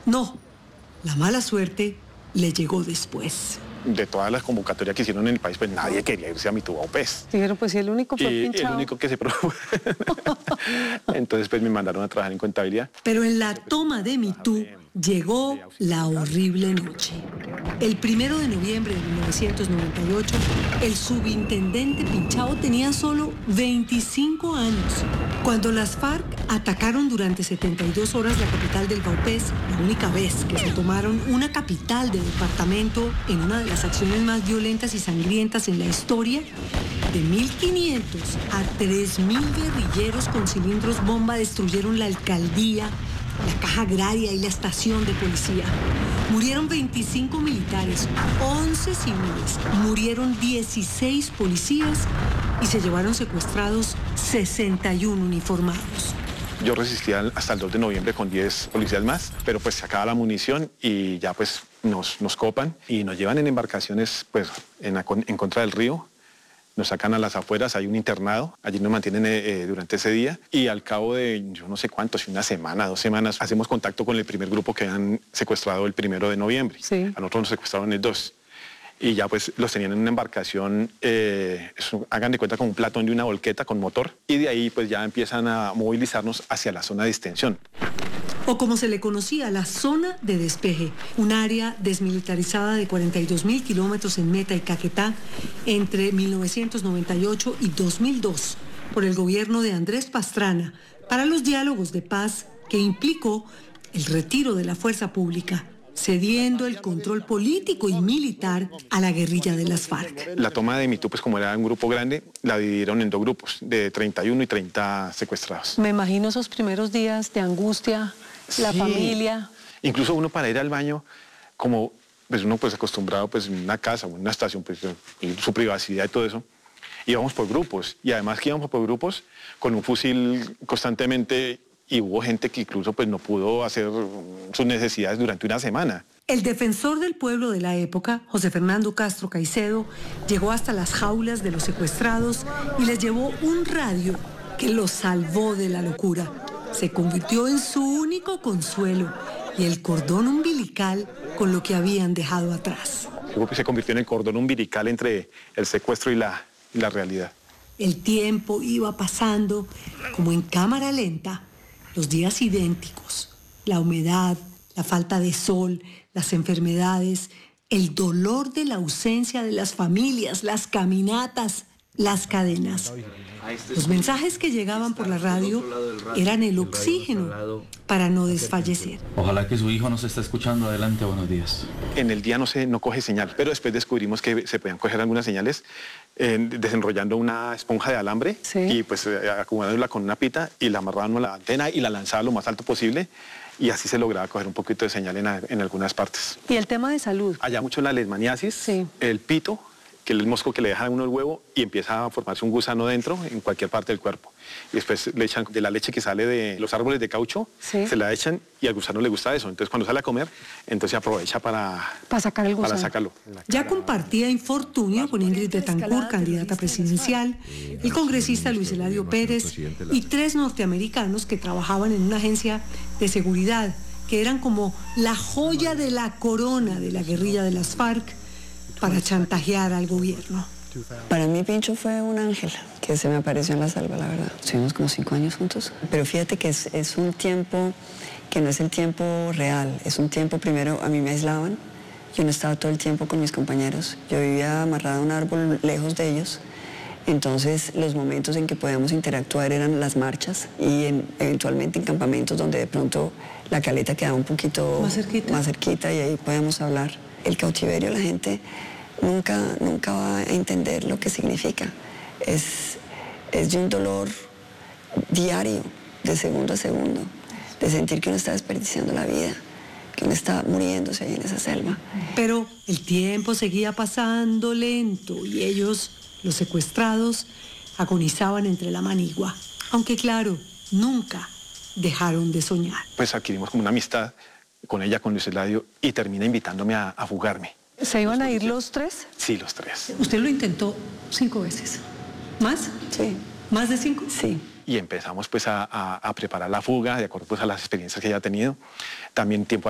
No, la mala suerte le llegó después. De todas las convocatorias que hicieron en el país, pues nadie quería irse a Mituba UPES. Dijeron, pues si el único fue Y pinchado. el único que se probó. Entonces pues me mandaron a trabajar en contabilidad. Pero en la toma de Mitú llegó la horrible noche. El 1 de noviembre de 1998, el subintendente Pinchao tenía solo 25 años. Cuando las FARC atacaron durante 72 horas la capital del Vaupés, la única vez que se tomaron una capital de departamento en una de las acciones más violentas y sangrientas en la historia, de 1.500 a 3.000 guerrilleros con cilindros bomba destruyeron la alcaldía, la caja agraria y la estación de policía. Murieron 25 militares, 11 civiles, murieron 16 policías y se llevaron secuestrados 61 uniformados. Yo resistía hasta el 2 de noviembre con 10 policías más, pero pues se acaba la munición y ya pues nos copan y nos llevan en embarcaciones pues en contra del río. Nos sacan a las afueras, hay un internado, allí nos mantienen durante ese día y al cabo de yo no sé cuánto, si una semana, 2 semanas, hacemos contacto con el primer grupo que han secuestrado el 1 de noviembre. Sí. A nosotros nos secuestraron el 2 y ya pues los tenían en una embarcación, hagan de cuenta como un platón de una volqueta con motor y de ahí pues ya empiezan a movilizarnos hacia la zona de distensión. O como se le conocía, la zona de despeje, un área desmilitarizada de 42.000 kilómetros en Meta y Caquetá entre 1998 y 2002 por el gobierno de Andrés Pastrana para los diálogos de paz que implicó el retiro de la fuerza pública, cediendo el control político y militar a la guerrilla de las FARC. La toma de Mitú, pues como era un grupo grande, la dividieron en 2 grupos, de 31 y 30 secuestrados. Me imagino esos primeros días de angustia, la Sí. familia. Incluso uno para ir al baño, como pues uno pues acostumbrado pues en una casa o en una estación, pues y su privacidad y todo eso, íbamos por grupos y además que íbamos por grupos con un fusil constantemente y hubo gente que incluso pues no pudo hacer sus necesidades durante una semana. El defensor del pueblo de la época, José Fernando Castro Caicedo, llegó hasta las jaulas de los secuestrados y les llevó un radio que los salvó de la locura. Se convirtió en su único consuelo y el cordón umbilical con lo que habían dejado atrás. Se convirtió en el cordón umbilical entre el secuestro y la realidad. El tiempo iba pasando como en cámara lenta, los días idénticos, la humedad, la falta de sol, las enfermedades, el dolor de la ausencia de las familias, las caminatas, las cadenas. Los mensajes que llegaban por la radio eran el oxígeno para no desfallecer. Ojalá que su hijo nos esté escuchando. Adelante, buenos días. En el día no coge señal, pero después descubrimos que se podían coger algunas señales desenrollando una esponja de alambre. Sí. Y pues acomodándola con una pita y la amarrábamos a la antena y la lanzaba lo más alto posible y así se lograba coger un poquito de señal en algunas partes. Y el tema de salud. Allá mucho la leishmaniasis, Sí. el pito, que es el mosco que le deja a uno el huevo y empieza a formarse un gusano dentro en cualquier parte del cuerpo. Y después le echan de la leche que sale de los árboles de caucho, Sí. se la echan y al gusano le gusta eso. Entonces cuando sale a comer, entonces aprovecha para sacar el gusano. para sacarlo. Ya compartía infortunio con Ingrid Betancourt, candidata presidencial, el congresista Luis Eladio Pérez y 3 norteamericanos que trabajaban en una agencia de seguridad que eran como la joya de la corona de la guerrilla de las FARC para chantajear al gobierno. Para mí Pincho fue un ángel que se me apareció en la selva, la verdad. Estuvimos como 5 años juntos. Pero fíjate que es un tiempo que no es el tiempo real. Es un tiempo, primero, a mí me aislaban. Yo no estaba todo el tiempo con mis compañeros. Yo vivía amarrada a un árbol lejos de ellos. Entonces, los momentos en que podíamos interactuar eran las marchas y eventualmente en campamentos donde de pronto la caleta quedaba un poquito más cerquita y ahí podíamos hablar. El cautiverio, la gente nunca va a entender lo que significa. Es de un dolor diario, de segundo a segundo, de sentir que uno está desperdiciando la vida, que uno está muriéndose ahí en esa selva. Pero el tiempo seguía pasando lento y ellos, los secuestrados, agonizaban entre la manigua. Aunque claro, nunca dejaron de soñar. Pues adquirimos como una amistad con ella, con Luis Eladio, y termina invitándome a fugarme. ¿Se iban a ir los 3? Sí, los 3. Usted lo intentó 5 veces. ¿Más? Sí. ¿Más de 5? Sí. Y empezamos pues a preparar la fuga de acuerdo pues, a las experiencias que ella ha tenido. También tiempo